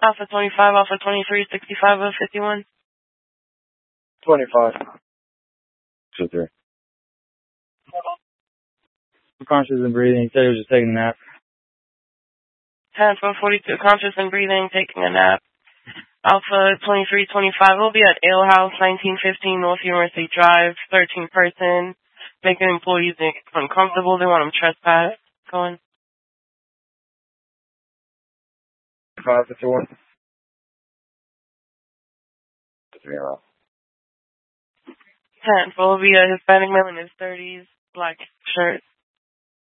Alpha 25, Alpha 23, 65 of 51. 25. 2-3. Conscious and breathing. He said he was just taking a nap. 10, 42, conscious and breathing, taking a nap. Alpha 2325 will be at Ale House, 1915 North University Drive, 13 person, making employees uncomfortable. They want them trespass. Going. 551. 3-0. 10, will be a Hispanic male in his 30s, black shirt.